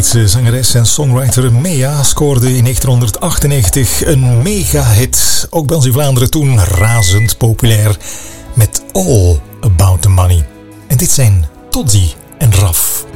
Zweedse zangeres en songwriter Mea scoorde in 1998 een mega-hit. Ook bij ons in Vlaanderen toen razend populair met All About The Money. En dit zijn Toddy en Raf.